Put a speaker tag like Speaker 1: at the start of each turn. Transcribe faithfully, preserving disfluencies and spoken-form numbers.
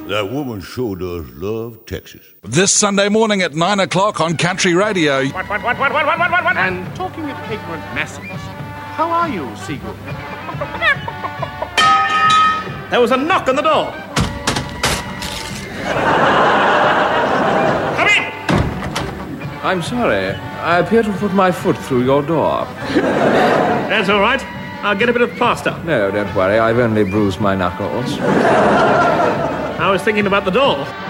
Speaker 1: That woman sure does love Texas.
Speaker 2: This Sunday morning at nine o'clock on Country Radio.
Speaker 3: What, what, what, what, what, what, what, what? And talking of ignorant masses, how are you, Seagull? There was a knock on the door. Come in!
Speaker 4: I'm sorry. I appear to have put my foot through your door.
Speaker 3: That's all right. I'll get a bit of plaster.
Speaker 4: No, don't worry. I've only bruised my knuckles.
Speaker 3: I was thinking about the door.